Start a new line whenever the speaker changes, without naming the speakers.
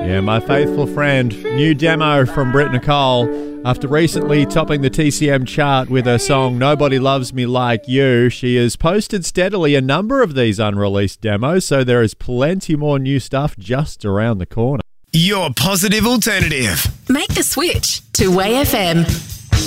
Yeah, my faithful friend. New demo from Britt Nicole. After recently topping the TCM chart with her song Nobody Loves Me Like You, she has posted steadily a number of these unreleased demos, so there is plenty more new stuff just around the corner.
Your positive alternative.
Make the switch to Way FM.